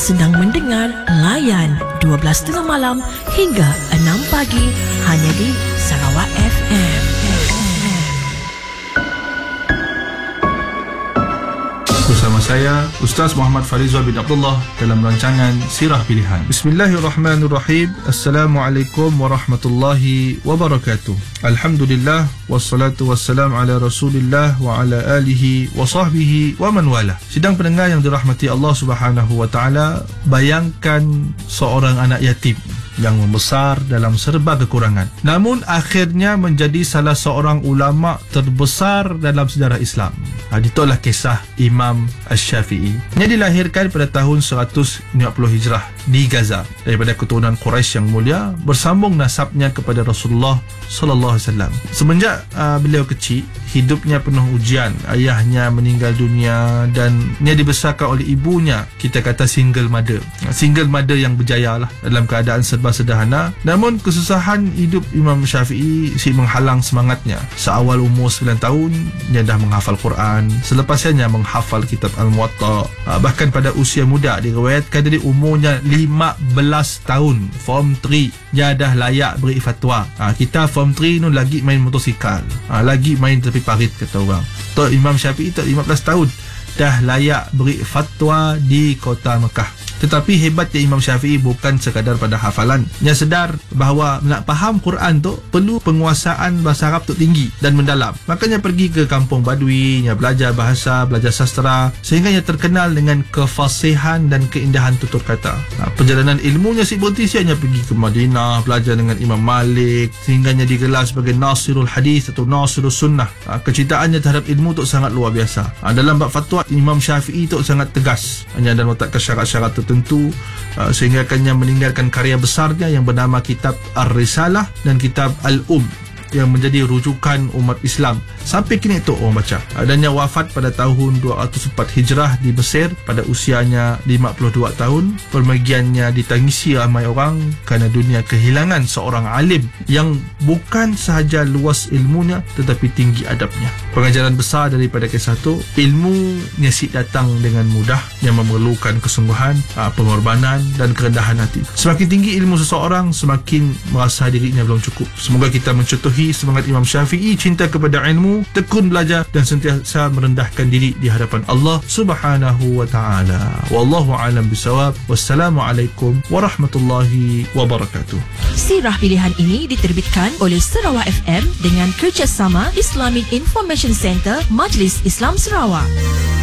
sedang mendengar Layan 12.30 malam hingga 6 pagi hanya di Sarawak FM. Bersama saya Ustaz Muhammad Farizal bin Abdullah dalam rancangan Sirah Pilihan. Bismillahirrahmanirrahim. Assalamualaikum warahmatullahi wabarakatuh. Alhamdulillah wassalatu wassalam ala Rasulillah wa ala alihi wa sahbihi wa man wala. Sidang pendengar yang dirahmati Allah Subhanahu wa taala, bayangkan seorang anak yatim yang membesar dalam serba kekurangan, namun akhirnya menjadi salah seorang ulama terbesar dalam sejarah Islam. Itulah kisah Imam Asy-Syafi'i. Dia dilahirkan pada tahun 150 Hijrah di Gaza daripada keturunan Quraisy yang mulia, bersambung nasabnya kepada Rasulullah sallallahu alaihi wasallam. Semenjak beliau kecil, hidupnya penuh ujian. Ayahnya meninggal dunia dan dia dibesarkan oleh ibunya, kita kata single mother. Single mother yang berjaya lah dalam keadaan serba sederhana. Namun kesusahan hidup Imam Syafi'i menghalang semangatnya. Seawal umur 9 tahun dia dah menghafal Quran. Selepasnya menghafal kitab Al-Muwatta. Bahkan pada usia muda diriwayatkan dari umurnya 15 tahun, form 3, dia dah layak beri fatwa. Kita form 3 ni lagi main motosikal, lagi main tepi parit kata orang. Tok Imam Syafi'i tak 15 tahun dah layak beri fatwa di kota Mekah. Tetapi hebatnya Imam Syafi'i bukan sekadar pada hafalan. Dia sedar bahawa nak faham Quran tu perlu penguasaan bahasa Arab tu tinggi dan mendalam. Makanya pergi ke kampung Badui, dia belajar bahasa, belajar sastra, sehingga dia terkenal dengan kefasihan dan keindahan tutur kata. Perjalanan ilmunya berhenti siapnya pergi ke Madinah, belajar dengan Imam Malik, sehingga dia digelar sebagai Nasirul Hadis atau Nasirul Sunnah. Kecintaannya terhadap ilmu tu sangat luar biasa. Dalam bab fatwa, Imam Syafi'i tu sangat tegas, hanya dan meletakkan syarat-syarat tertentu, sehingga akannya meninggalkan karya besarnya yang bernama kitab Ar-Risalah dan kitab Al-Um yang menjadi rujukan umat Islam sampai kini itu orang baca. Dan dia wafat pada tahun 204 Hijrah di Mesir pada usianya 52 tahun. Permergiannya ditangisi ramai orang kerana dunia kehilangan seorang alim yang bukan sahaja luas ilmunya tetapi tinggi adabnya. Pengajaran besar daripada kisah itu, ilmu nyesik datang dengan mudah yang memerlukan kesungguhan, pengorbanan dan kerendahan hati. Semakin tinggi ilmu seseorang, semakin merasa dirinya belum cukup. Semoga kita mencontohi semangat Imam Syafi'i, cinta kepada ilmu, tekun belajar dan sentiasa merendahkan diri di hadapan Allah Subhanahu wa taala. Wallahu a'lam bisawab. Wassalamualaikum warahmatullahi wabarakatuh. Sirah pilihan ini diterbitkan oleh Sarawak FM dengan kerjasama Islamic Information Center Majlis Islam Sarawak.